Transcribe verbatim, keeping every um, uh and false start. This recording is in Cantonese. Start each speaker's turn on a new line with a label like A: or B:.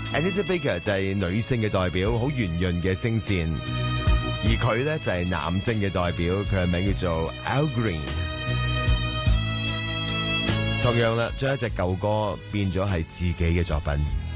A: Anita Baker 就係女性嘅代表，好圓潤嘅聲線，而佢咧就係男性嘅代表，佢嘅名叫做 Al Green。同樣啦，將一隻舊歌變咗係自己嘅作品。